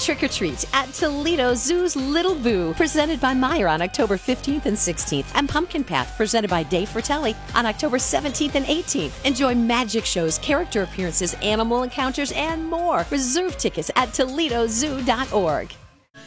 Trick or Treat at Toledo Zoo's Little Boo, presented by Meijer on October 15th and 16th, and Pumpkin Path, presented by Dave Fratelli on October 17th and 18th. Enjoy magic shows, character appearances, animal encounters, and more. Reserve tickets at ToledoZoo.org.